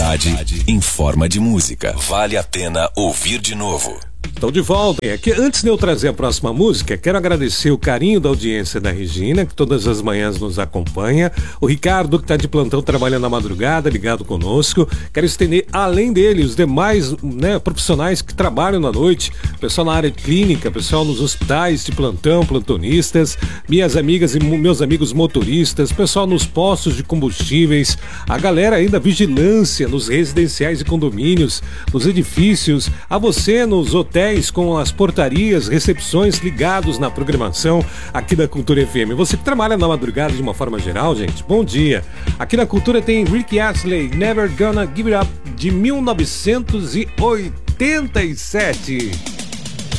cidade em forma de música. Vale a pena ouvir de novo. Estou de volta. Antes de eu trazer a próxima música, quero agradecer o carinho da audiência da Regina, que todas as manhãs nos acompanha. O Ricardo, que está de plantão trabalhando na madrugada, ligado conosco. Quero estender, além dele, os demais profissionais que trabalham na noite. Pessoal na área clínica, pessoal nos hospitais de plantão, plantonistas, minhas amigas e meus amigos motoristas, pessoal nos postos de combustíveis, a galera aí da vigilância nos residenciais e condomínios, nos edifícios, a você nos hotéis com as portarias, recepções ligados na programação aqui da Cultura FM. Você que trabalha na madrugada de uma forma geral, gente, bom dia. Aqui na Cultura tem Rick Astley, Never Gonna Give It Up, de 1987.